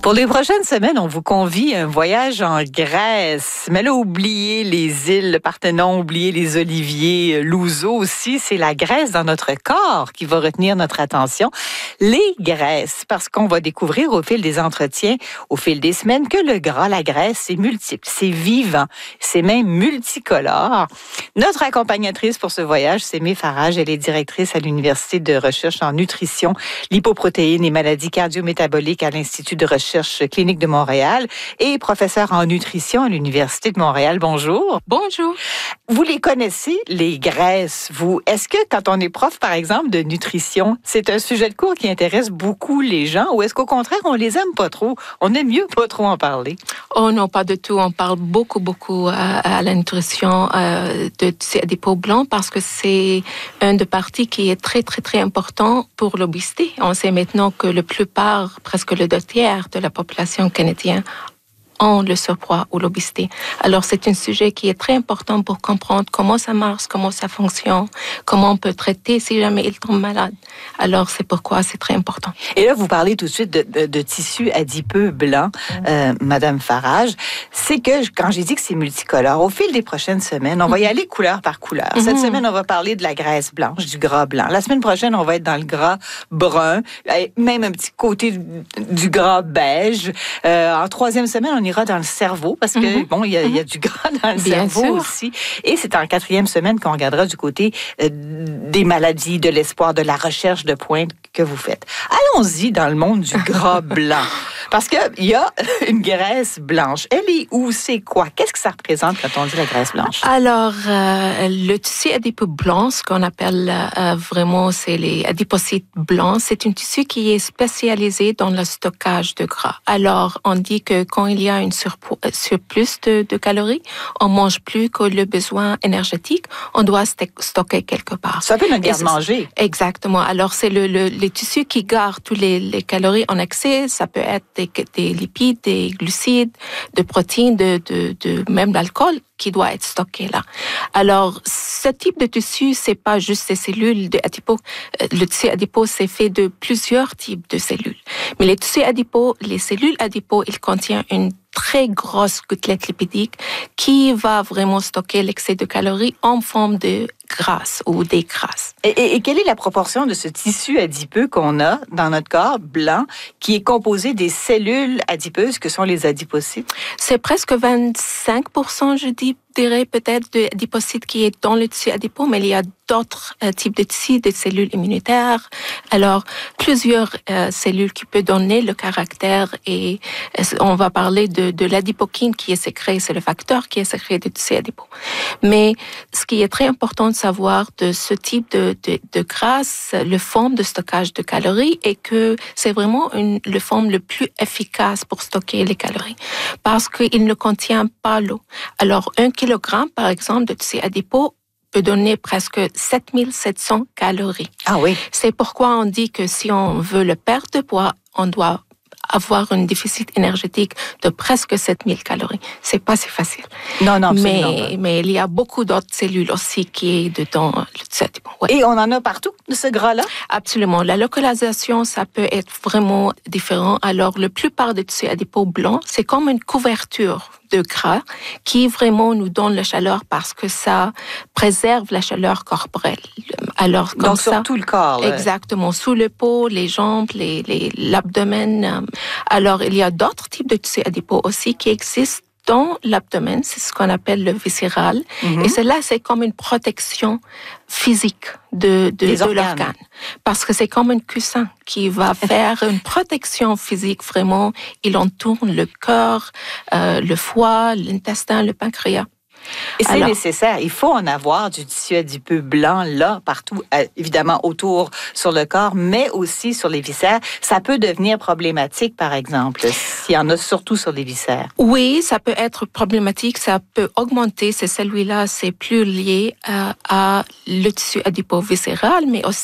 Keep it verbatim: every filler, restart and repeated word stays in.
Pour les prochaines semaines, on vous convie à un voyage en Grèce. Mais là, oubliez les îles, le Parthénon, oubliez les oliviers, l'ouzo aussi. C'est la Grèce dans notre corps qui va retenir notre attention. Les graisses, parce qu'on va découvrir au fil des entretiens, au fil des semaines, que le gras, la graisse, c'est multiple, c'est vivant, c'est même multicolore. Notre accompagnatrice pour ce voyage, c'est Aimée Farage. Elle est directrice à l'Université de recherche en nutrition, lipoprotéines et maladies cardio-métaboliques à l'Institut de recherche clinique de Montréal et professeure en nutrition à l'Université de Montréal. Bonjour. Bonjour. Vous les connaissez, les graisses, vous? Est-ce que quand on est prof, par exemple, de nutrition, c'est un sujet de cours qui intéresse beaucoup les gens ou est-ce qu'au contraire, on les aime pas trop? On aime mieux pas trop en parler? Oh non, pas du tout. On parle beaucoup, beaucoup à, à la nutrition euh, de, des peaux blancs parce que c'est un des parties qui est très, très, très important pour l'obésité. On sait maintenant que la plupart, presque le deux tiers de la population canadienne ont le surpoids ou l'obésité. Alors, c'est un sujet qui est très important pour comprendre comment ça marche, comment ça fonctionne, comment on peut traiter si jamais ils tombent malades. Alors, c'est pourquoi c'est très important. Et là, vous parlez tout de suite de, de, de tissu adipeux blanc, euh, Madame Farage. C'est que, quand j'ai dit que c'est multicolore, au fil des prochaines semaines, on va y aller couleur par couleur. Cette mm-hmm. semaine, on va parler de la graisse blanche, du gras blanc. La semaine prochaine, on va être dans le gras brun, même un petit côté du, du gras beige. Euh, en troisième semaine, on ira dans le cerveau, parce que, mm-hmm. bon, il y, y a du gras dans le Bien cerveau sûr. aussi. Et c'est en quatrième semaine qu'on regardera du côté euh, des maladies, de l'espoir, de la recherche de pointe que vous faites. Allons-y dans le monde du gras blanc. Parce qu'il y a une graisse blanche. Elle est où? C'est quoi? Qu'est-ce que ça représente quand on dit la graisse blanche? Alors, euh, le tissu adipeux blanc, ce qu'on appelle euh, vraiment, c'est les adipocytes blancs, c'est un tissu qui est spécialisé dans le stockage de gras. Alors, on dit que quand il y a une surpo- surplus de, de calories, on mange plus que le besoin énergétique, on doit st- stocker quelque part. Ça peut être garde-manger. Exactement. Alors, c'est le, le, les tissus qui gardent toutes les, les calories en excès. Ça peut être des, des lipides, des glucides, des protéines, de, de, de, même l'alcool qui doit être stocké là. Alors, ce type de tissu, c'est pas juste des cellules de adipeux. Le tissu adipeux, c'est fait de plusieurs types de cellules. Mais les tissus adipeux, les cellules adipeux, ils contiennent une très grosse gouttelette lipidique qui va vraiment stocker l'excès de calories en forme de graisse ou des grasses. Et, et, et quelle est la proportion de ce tissu adipeux qu'on a dans notre corps blanc qui est composé des cellules adipeuses que sont les adipocytes? C'est presque vingt-cinq pour cent, je dis. dirais peut-être de adipocytes qui est dans le tissu adipeux, mais il y a d'autres euh, types de tissus, des cellules immunitaires. Alors, plusieurs euh, cellules qui peuvent donner le caractère et euh, on va parler de, de l'adipokine qui est sécrée, c'est le facteur qui est sécré du tissu adipeux. Mais ce qui est très important de savoir de ce type de, de, de graisse, le forme de stockage de calories est que c'est vraiment une, le forme le plus efficace pour stocker les calories parce qu'il ne contient pas l'eau. Alors, un kilogramme, par exemple, de tissu adipeux peut donner presque sept mille sept cents calories. Ah oui. C'est pourquoi on dit que si on veut le perdre de poids, on doit avoir un déficit énergétique de presque sept mille calories. C'est pas si facile. Non, non, absolument mais, pas. mais il y a beaucoup d'autres cellules aussi qui est dedans le tissu adipeux. Ouais. Et on en a partout, de ce gras-là? Absolument. La localisation, ça peut être vraiment différent. Alors, la plupart des tissus adipeux blancs, c'est comme une couverture de gras qui vraiment nous donne la chaleur parce que ça préserve la chaleur corporelle. Alors, comme Donc, ça, sur tout le corps. Là. Exactement. Sous le peau, les jambes, les, les, l'abdomen. Alors, il y a d'autres types de tissus adipeux aussi qui existent dans l'abdomen, c'est ce qu'on appelle le viscéral. Mm-hmm. Et cela, c'est comme une protection physique de, de, de l'organe. Parce que c'est comme un coussin qui va faire une protection physique vraiment. Il entoure le cœur, euh, le foie, l'intestin, le pancréas. Et c'est Alors, nécessaire. Il faut en avoir du tissu adipeux blanc là, partout, évidemment autour sur le corps, mais aussi sur les viscères. Ça peut devenir problématique, par exemple, s'il y en a surtout sur les viscères. Oui, ça peut être problématique. Ça peut augmenter. Ces cellules-là, c'est plus lié à, à le tissu adipeux viscéral, mais aussi